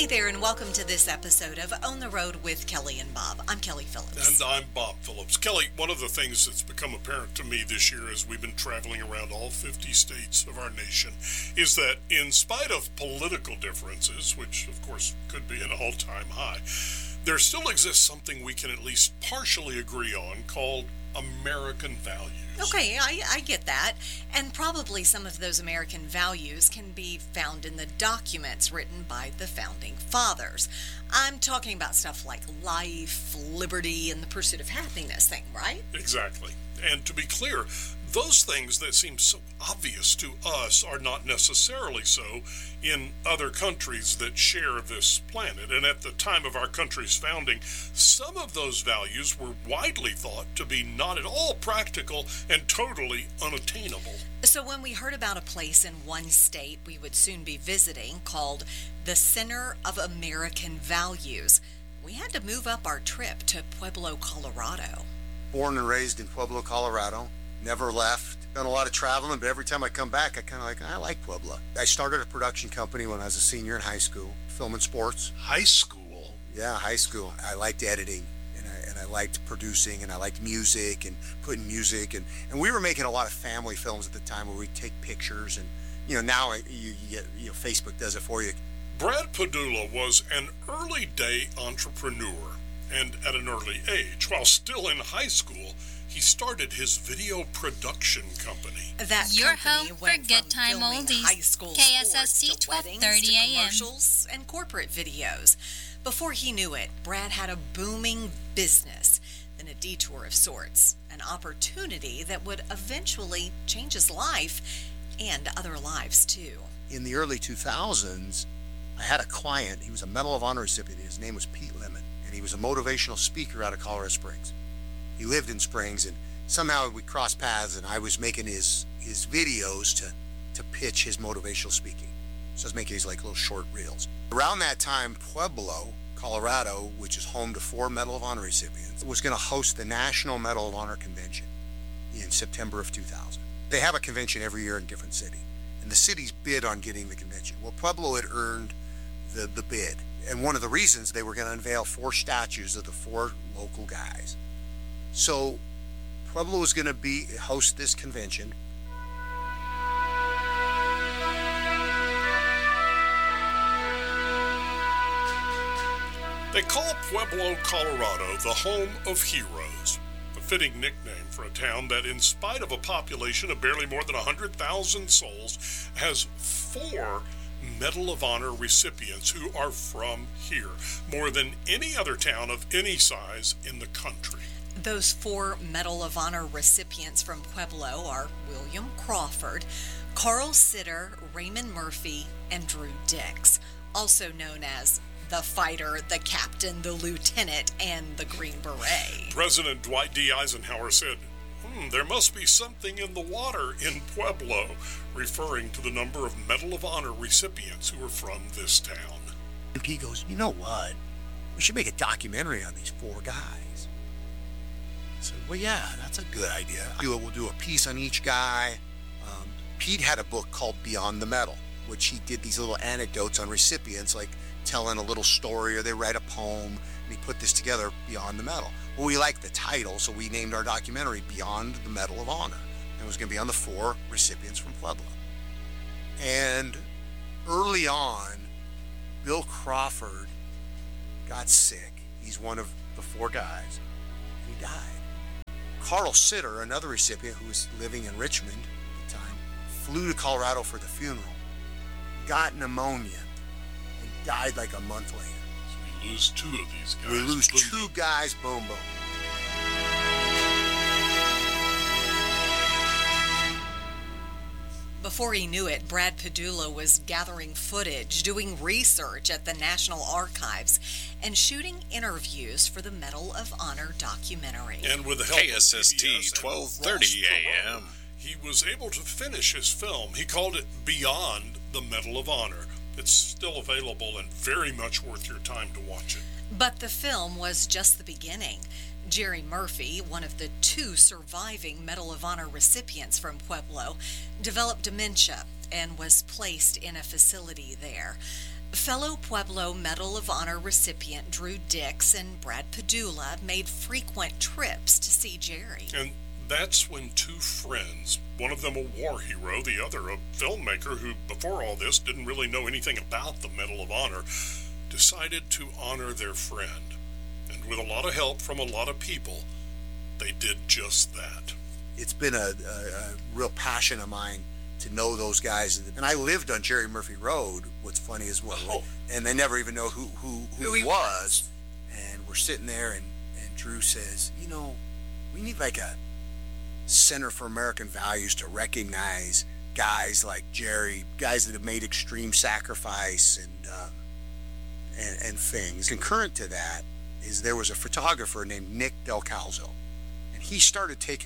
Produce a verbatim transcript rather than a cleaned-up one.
Hey there, and welcome to this episode of On the Road with Kelly and Bob. I'm Kelly Phillips. And I'm Bob Phillips. Kelly, one of the things that's become apparent to me this year as we've been traveling around all fifty states of our nation is that in spite of political differences, which of course could be an all-time high, there still exists something we can at least partially agree on called American values. Okay, I, I get that. And probably some of those American values can be found in the documents written by the Founding Fathers. I'm talking about stuff like life, liberty, and the pursuit of happiness thing, right? Exactly. And to be clear, those things that seem so obvious to us are not necessarily so in other countries that share this planet. And at the time of our country's founding, some of those values were widely thought to be not at all practical and totally unattainable. So when we heard about a place in one state we would soon be visiting called the Center of American Values, we had to move up our trip to Pueblo, Colorado. Born and raised in Pueblo, Colorado. Never left. Done a lot of traveling, but every time I come back, I kind of like, I like Pueblo. I started a production company when I was a senior in high school, film and sports. High school? Yeah, high school. I liked editing, and I, and I liked producing, and I liked music, and putting music, and, and we were making a lot of family films at the time where we'd take pictures, and, you know, now you, you get, you know, Facebook does it for you. Brad Padula was an early day entrepreneur, and at an early age, while still in high school, he started his video production company. That Your company home went for Good from Time filming Oldies. high school K S S T sports to weddings, twelve thirty to a.m. commercials and corporate videos. Before he knew it, Brad had a booming business, then a detour of sorts, an opportunity that would eventually change his life and other lives too. In the early two thousands, I had a client. He was a Medal of Honor recipient. His name was Pete Lemon, and he was a motivational speaker out of Colorado Springs. He lived in Springs, and somehow we crossed paths, and I was making his his videos to to pitch his motivational speaking. So I was making these like little short reels. Around that time, Pueblo, Colorado, which is home to four Medal of Honor recipients, was going to host the National Medal of Honor Convention in September of two thousand. They have a convention every year in a different city, and the cities bid on getting the convention. Well, Pueblo had earned the, the bid, and one of the reasons they were going to unveil four statues of the four local guys. So Pueblo was going to be host this convention. They call Pueblo, Colorado, the home of heroes, a fitting nickname for a town that, in spite of a population of barely more than one hundred thousand souls, has four Medal of Honor recipients who are from here, more than any other town of any size in the country. Those four Medal of Honor recipients from Pueblo are William Crawford, Carl Sitter, Raymond Murphy, and Drew Dix, also known as the fighter, the captain, the lieutenant, and the Green Beret. President Dwight D. Eisenhower said, hmm, there must be something in the water in Pueblo, referring to the number of Medal of Honor recipients who are from this town. And Pete goes, you know what? We should make a documentary on these four guys. I said, well, yeah, that's a good idea. We'll do a piece on each guy. Um, Pete had a book called Beyond the Medal, which he did these little anecdotes on recipients, like telling a little story, or they write a poem, and he put this together, Beyond the Medal. Well, we liked the title, so we named our documentary Beyond the Medal of Honor. And it was going to be on the four recipients from Pueblo. And early on, Bill Crawford got sick. He's one of the four guys, and he died. Carl Sitter, another recipient who was living in Richmond at the time, flew to Colorado for the funeral, got pneumonia, and died like a month later. So we lose two of these guys. We lose boom. two guys, boom, boom. Before he knew it, Brad Padula was gathering footage, doing research at the National Archives, and shooting interviews for the Medal of Honor documentary. And with the help K S S of T P B S and twelve Ross thirty Perot, a.m. he was able to finish his film. He called it Beyond the Medal of Honor. It's still available and very much worth your time to watch it. But the film was just the beginning. Jerry Murphy, one of the two surviving Medal of Honor recipients from Pueblo, developed dementia and was placed in a facility there. Fellow Pueblo Medal of Honor recipient Drew Dix and Brad Padula made frequent trips to see Jerry. And that's when two friends, one of them a war hero, the other a filmmaker who, before all this, didn't really know anything about the Medal of Honor, decided to honor their friend. And with a lot of help from a lot of people, they did just that. It's been a, a, a real passion of mine to know those guys. And I lived on Jerry Murphy Road, what's funny is well, Oh. and they never even know who, who, who, Who he he was. And we're sitting there, and, and Drew says, you know, we need like a Center for American Values to recognize guys like Jerry, guys that have made extreme sacrifice and, uh, and, and things. Concurrent to that is there was a photographer named Nick Del Calzo, and he started taking